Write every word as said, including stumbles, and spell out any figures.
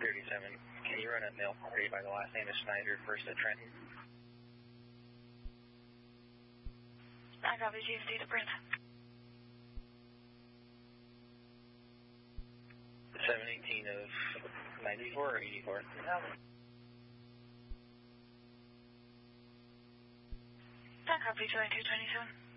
thirty-seven, can you run a mail party by the last name of Snyder, first at Trenton? I copy, Chief, D to print. seven eighteen of ninety-four or eighty-four? I copy, two two twenty-seven.